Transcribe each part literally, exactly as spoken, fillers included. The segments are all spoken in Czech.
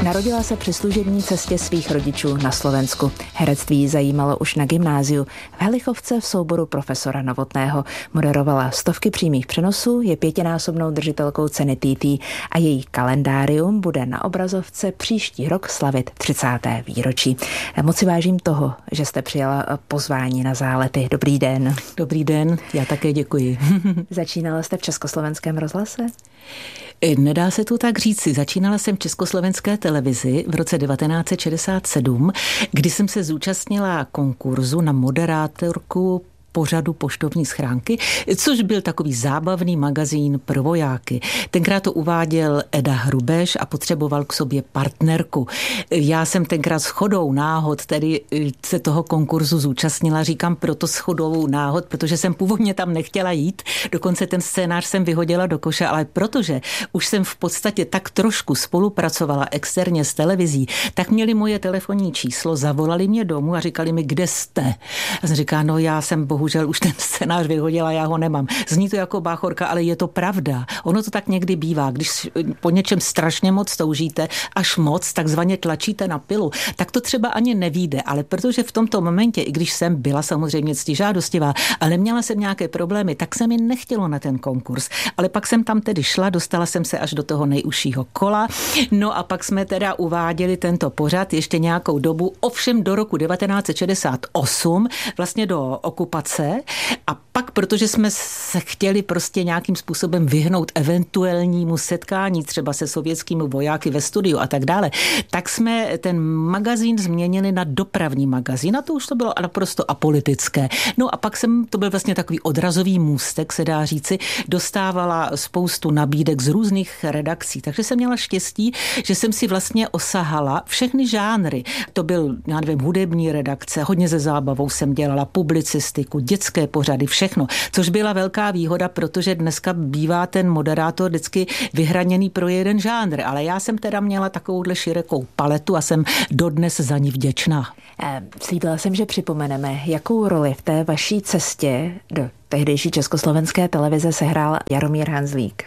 Narodila se při služební cestě svých rodičů na Slovensku. Herectví ji zajímalo už na gymnáziu. V Helichovce v souboru profesora Novotného moderovala stovky přímých přenosů, je pětinásobnou držitelkou ceny T T a její kalendárium bude na obrazovce příští rok slavit třicáté výročí. Moc si vážím toho, že jste přijala pozvání na Zálety. Dobrý den. Dobrý den, já také děkuji. Začínala jste v Československém rozhlase? Nedá se to tak říci. Začínala jsem v Československé televizi v roce devatenáct set šedesát sedm, kdy jsem se zúčastnila konkurzu na moderátorku pořadu Poštovní schránky, což byl takový zábavný magazín pro vojáky. Tenkrát to uváděl Eda Hrubeš a potřeboval k sobě partnerku. Já jsem tenkrát shodou náhod tedy se toho konkurzu zúčastnila, říkám proto shodou náhod, protože jsem původně tam nechtěla jít, dokonce ten scénář jsem vyhodila do koše, ale protože už jsem v podstatě tak trošku spolupracovala externě s televizí, tak měli moje telefonní číslo, zavolali mě domů a říkali mi, kde jste? A jsem říkala, no já jsem bohu Bohužel už ten scénář vyhodila, já ho nemám. Zní to jako báchorka, ale je to pravda. Ono to tak někdy bývá, když po něčem strašně moc toužíte, až moc, takzvaně tlačíte na pilu, tak to třeba ani nevíde, ale protože v tomto momentě, i když jsem byla samozřejmě ctižádostivá, ale měla jsem nějaké problémy, tak se mi nechtělo na ten konkurs. Ale pak jsem tam tedy šla, dostala jsem se až do toho nejužšího kola, no a pak jsme teda uváděli tento pořad ještě nějakou dobu, ovšem do roku devatenáct set šedesát osm, vlastně do okupace. A pak, protože jsme se chtěli prostě nějakým způsobem vyhnout eventuálnímu setkání třeba se sovětskými vojáky ve studiu a tak dále, tak jsme ten magazín změnili na dopravní magazín a to už to bylo naprosto apolitické. No a pak jsem, to byl vlastně takový odrazový můstek, se dá říci, dostávala spoustu nabídek z různých redakcí, takže jsem měla štěstí, že jsem si vlastně osahala všechny žánry. To byl, já nevím, hudební redakce, hodně ze zábavou jsem dělala, publicistiku, dětské pořady, všechno, což byla velká výhoda, protože dneska bývá ten moderátor vždycky vyhraněný pro jeden žánr, ale já jsem teda měla takovouhle širokou paletu a jsem dodnes za ní vděčná. Slíbila jsem, že připomeneme, jakou roli v té vaší cestě do tehdejší československé televize sehrál Jaromír Hanzlík.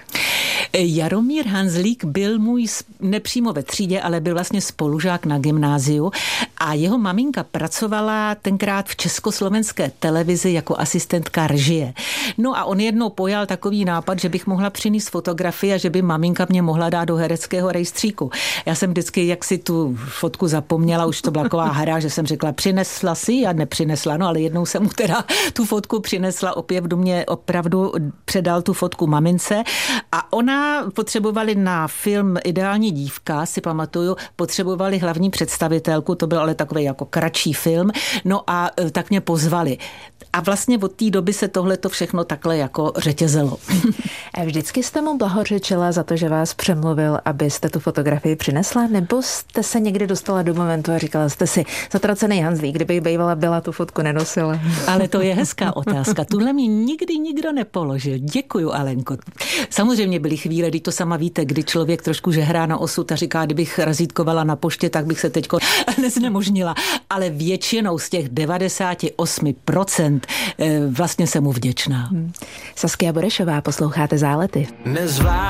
Jaromír Hanzlík byl můj nepřímo ve třídě, ale byl vlastně spolužák na gymnáziu a jeho maminka pracovala tenkrát v československé televizi jako asistentka režie. No a on jednou pojal takový nápad, že bych mohla přinést fotografii a že by maminka mě mohla dát do hereckého rejstříku. Já jsem vždycky, jak si tu fotku zapomněla, už to byla taková hra, že jsem řekla, přinesla si a nepřinesla, no ale jednou jsem mu teda tu fotku přinesla, opět do mě opravdu předal tu fotku mamince a ona potřebovali na film Ideální dívka, si pamatuju, potřebovali hlavní představitelku, to byl ale takový jako kratší film, no a tak mě pozvali. A vlastně od té doby se tohleto všechno takhle jako řetězelo. Vždycky jste mu blahořečila za to, že vás přemluvil, abyste tu fotografii přinesla, nebo jste se někdy dostala do momentu a říkala jste si, zatracený Hanzlík, kdybych bývala byla, tu fotku nenosila? Ale to je hezká otázka. Tuhle mi nikdy nikdo nepoložil. Děkuju, Alenko. Samozřejmě byly chvíle, kdy to sama víte, kdy člověk trošku žehrá na osud a říká, kdybych razítkovala na poště, tak bych se teďko neznemožnila. Ale většinou z těch devadesát osm procent vlastně jsem mu vděčná. Saskia Borešová, posloucháte Zálety. Nezvlá...